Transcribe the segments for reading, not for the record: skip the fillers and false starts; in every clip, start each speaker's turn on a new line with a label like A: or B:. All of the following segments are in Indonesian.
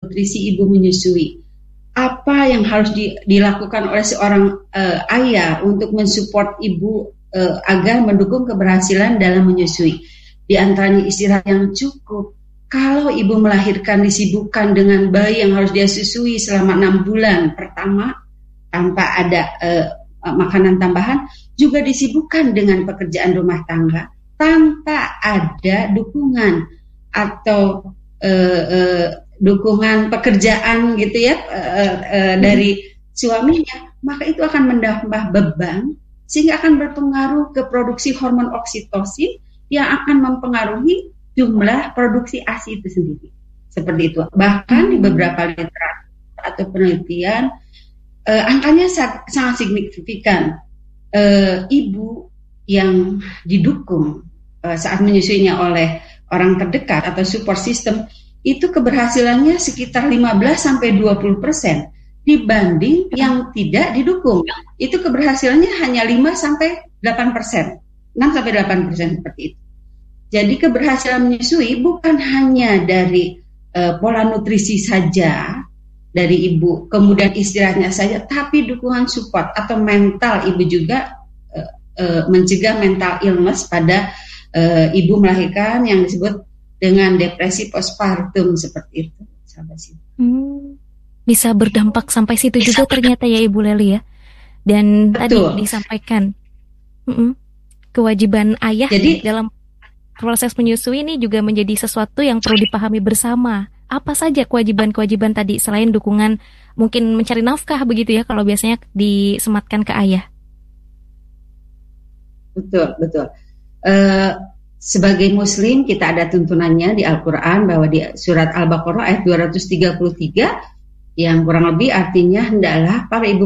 A: nutrisi ibu menyusui. Apa yang harus dilakukan oleh seorang ayah untuk mensupport ibu agar mendukung keberhasilan dalam menyusui? Di antaranya istirahat yang cukup. Kalau ibu melahirkan disibukkan dengan bayi yang harus dia susui selama 6 bulan pertama tanpa ada makanan tambahan, juga disibukkan dengan pekerjaan rumah tangga tanpa ada dukungan atau dukungan pekerjaan gitu ya dari suaminya, maka itu akan menambah beban sehingga akan berpengaruh ke produksi hormon oksitosin yang akan mempengaruhi jumlah produksi ASI itu sendiri. Seperti itu. Bahkan di beberapa literatur atau penelitian angkanya sangat signifikan. Ibu yang didukung saat menyusuinya oleh orang terdekat atau support system itu keberhasilannya sekitar 15-20% dibanding yang tidak didukung. Itu keberhasilannya hanya 5-8%. 6-8% seperti itu. Jadi keberhasilan menyusui bukan hanya dari pola nutrisi saja dari ibu, kemudian istirahatnya saja, tapi dukungan support atau mental ibu juga mencegah mental illness pada ibu melahirkan yang disebut dengan depresi postpartum seperti itu, sahabat sih.
B: Bisa berdampak sampai situ juga ternyata ya Ibu Lely ya. Dan betul. Tadi disampaikan kewajiban ayah dalam proses menyusui ini juga menjadi sesuatu yang perlu dipahami bersama. Apa saja kewajiban-kewajiban tadi selain dukungan mungkin mencari nafkah begitu ya kalau biasanya disematkan ke ayah? Betul.
A: Sebagai muslim kita ada tuntunannya di Al-Quran bahwa di surat Al-Baqarah ayat 233 yang kurang lebih artinya hendaklah para ibu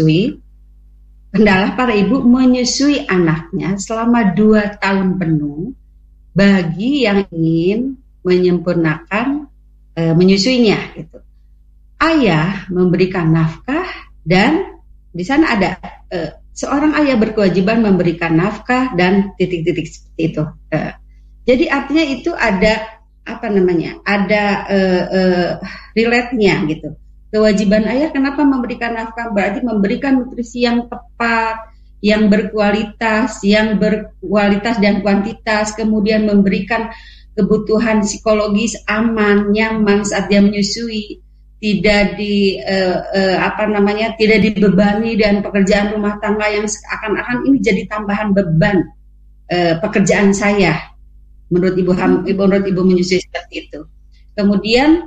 A: menyusui anaknya selama 2 tahun penuh bagi yang ingin menyempurnakan menyusuinya gitu. Ayah memberikan nafkah dan di sana ada seorang ayah berkewajiban memberikan nafkah dan titik-titik seperti itu. Jadi artinya itu ada ada relate-nya gitu. Kewajiban ayah kenapa memberikan nafkah? Berarti memberikan nutrisi yang tepat, yang berkualitas dan kuantitas, kemudian memberikan kebutuhan psikologis aman, nyaman saat dia menyusui. Tidak tidak dibebani dan pekerjaan rumah tangga yang seakan-akan ini jadi tambahan beban pekerjaan saya menurut ibu menyusui seperti itu. Kemudian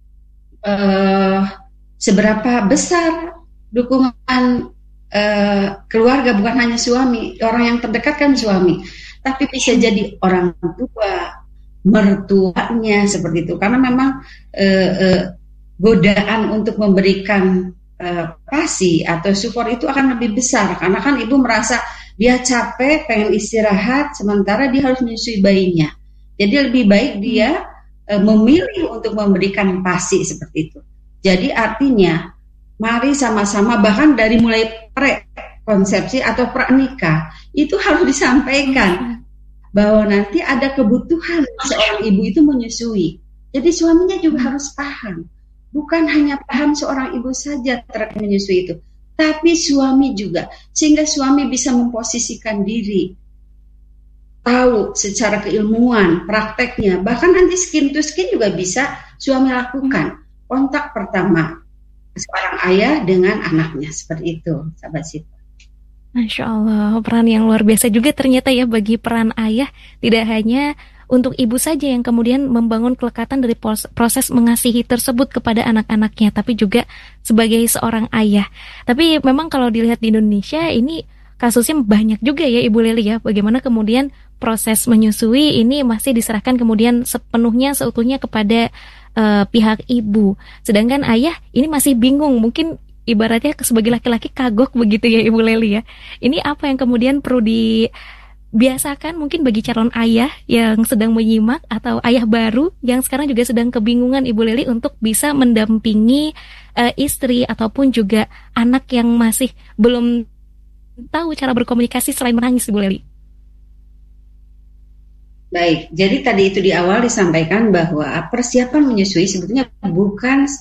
A: seberapa besar dukungan keluarga, bukan hanya suami, orang yang terdekat kan suami, tapi bisa jadi orang tua, mertuanya seperti itu, karena memang godaan untuk memberikan PASI atau support itu akan lebih besar karena kan ibu merasa dia capek, pengen istirahat, sementara dia harus menyusui bayinya. Jadi lebih baik dia memilih untuk memberikan PASI seperti itu. Jadi artinya mari sama-sama bahkan dari mulai pre-konsepsi atau pranikah itu harus disampaikan bahwa nanti ada kebutuhan seorang ibu itu menyusui. Jadi suaminya juga harus paham. Bukan hanya paham seorang ibu saja terkait menyusui itu, tapi suami juga, sehingga suami bisa memposisikan diri, tahu secara keilmuan, prakteknya, bahkan nanti skin to skin juga bisa suami lakukan. Kontak pertama seorang ayah dengan anaknya, seperti itu, sahabat Sita.
B: Masya Allah, peran yang luar biasa juga ternyata ya bagi peran ayah, tidak hanya untuk ibu saja yang kemudian membangun kelekatan dari proses mengasihi tersebut kepada anak-anaknya, tapi juga sebagai seorang ayah. Tapi memang kalau dilihat di Indonesia ini kasusnya banyak juga ya Ibu Lely ya, bagaimana kemudian proses menyusui ini masih diserahkan kemudian seutuhnya kepada pihak ibu. Sedangkan ayah ini masih bingung, mungkin ibaratnya sebagai laki-laki kagok begitu ya Ibu Lely ya. Ini apa yang kemudian perlu dibiasakan mungkin bagi calon ayah yang sedang menyimak atau ayah baru yang sekarang juga sedang kebingungan Ibu Lely untuk bisa mendampingi istri ataupun juga anak yang masih belum tahu cara berkomunikasi selain menangis Ibu Lely.
A: Baik, jadi tadi itu di awal disampaikan bahwa persiapan menyusui sebetulnya bukan